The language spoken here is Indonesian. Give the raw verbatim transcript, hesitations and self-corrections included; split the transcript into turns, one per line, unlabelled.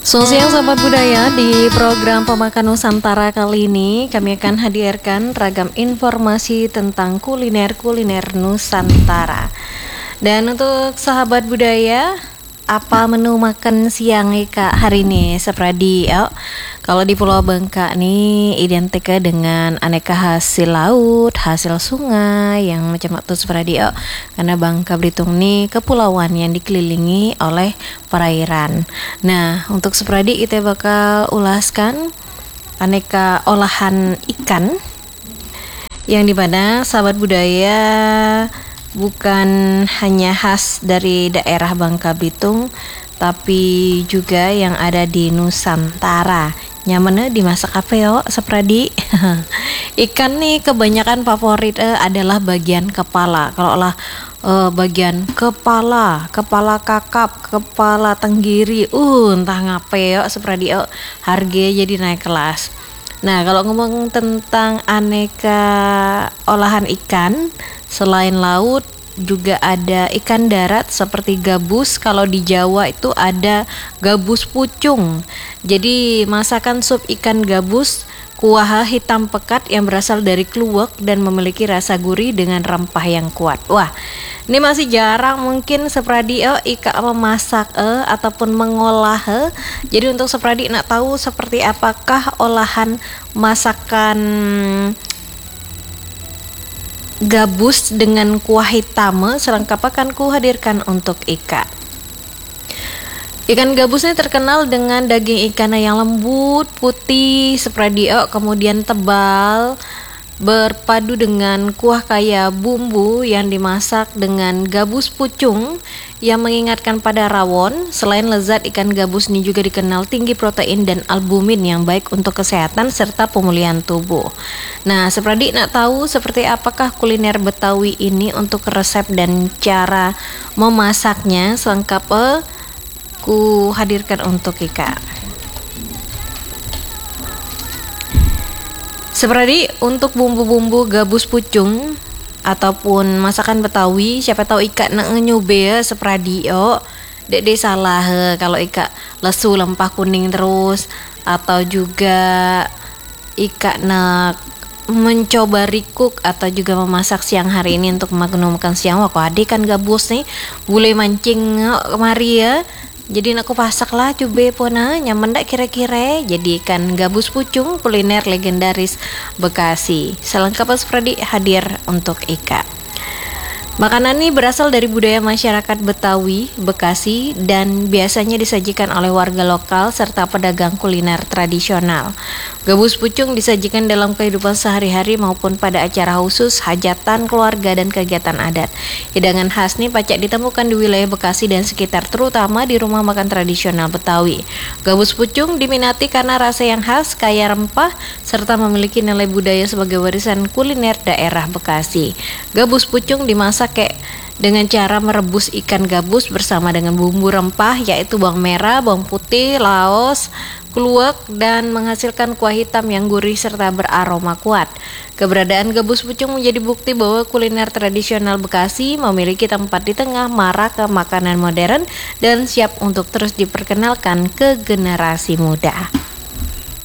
Selamat siang sahabat budaya, di program Pemakan Nusantara kali ini kami akan hadirkan ragam informasi tentang kuliner-kuliner Nusantara. Dan untuk sahabat budaya, apa menu makan siang Ika hari ini sepradi? Oh, kalau di Pulau Bangka nih identik dengan aneka hasil laut, hasil sungai yang macam itu sepradi. Oh, karena Bangka Belitung nih kepulauan yang dikelilingi oleh perairan. Nah, untuk sepradi kita bakal ulaskan aneka olahan ikan yang dimana sahabat budaya bukan hanya khas dari daerah Bangka Belitung, tapi juga yang ada di Nusantara. Nyamannya dimasak apa yo, sepradi? Ikan nih kebanyakan favorit eh, adalah bagian kepala. Kalau olah eh, bagian kepala, kepala kakap, kepala tenggiri, uh entah ngape yo, sepradi yo, harganya jadi naik kelas. Nah, kalau ngomong tentang aneka olahan ikan, selain laut juga ada ikan darat seperti gabus. Kalau di Jawa itu ada gabus pucung. Jadi masakan sup ikan gabus, kuah hitam pekat yang berasal dari kluwek dan memiliki rasa gurih dengan rempah yang kuat. Wah, ini masih jarang mungkin sepradi eh, Ika memasak eh, ataupun mengolah eh. Jadi untuk sepradi nak tahu seperti apakah olahan masakan gabus dengan kuah hitam, selengkapnya akan ku hadirkan untuk Ika. Ikan gabus ini terkenal dengan daging ikan yang lembut, putih, sepradio, kemudian tebal, berpadu dengan kuah kaya bumbu yang dimasak dengan gabus pucung yang mengingatkan pada rawon. Selain lezat, ikan gabus ini juga dikenal tinggi protein dan albumin yang baik untuk kesehatan serta pemulihan tubuh. Nah, sepradi nak tahu seperti apakah kuliner Betawi ini untuk resep dan cara memasaknya, selengkapnya ku hadirkan untuk Ika. Seperti untuk bumbu-bumbu gabus pucung ataupun masakan Betawi, siapa tahu Ika nak nyoba ya sepradi yo. Dek dek salah he, kalau Ika lesu lempah kuning terus, atau juga Ika nak mencoba rikuk atau juga memasak siang hari ini untuk makan makan siang. Wah, kok adik kan gabus nih boleh mancing kemari ya. Jadi aku pasak lah coba pona nyaman dak kira-kira. Jadi ikan gabus pucung kuliner legendaris Bekasi. Selengkapnya seperti hadir untuk Ika. Makanan ini berasal dari budaya masyarakat Betawi, Bekasi, dan biasanya disajikan oleh warga lokal serta pedagang kuliner tradisional. Gabus pucung disajikan dalam kehidupan sehari-hari maupun pada acara khusus, hajatan keluarga, dan kegiatan adat. Hidangan khas ini pacak ditemukan di wilayah Bekasi dan sekitar, terutama di rumah makan tradisional Betawi. Gabus pucung diminati karena rasa yang khas, kaya rempah, serta memiliki nilai budaya sebagai warisan kuliner daerah Bekasi. Gabus pucung dimasak kayak dengan cara merebus ikan gabus bersama dengan bumbu rempah yaitu bawang merah, bawang putih, laos, kluwek, dan menghasilkan kuah hitam yang gurih serta beraroma kuat. Keberadaan gabus pucung menjadi bukti bahwa kuliner tradisional Bekasi memiliki tempat di tengah marak makanan modern dan siap untuk terus diperkenalkan ke generasi muda.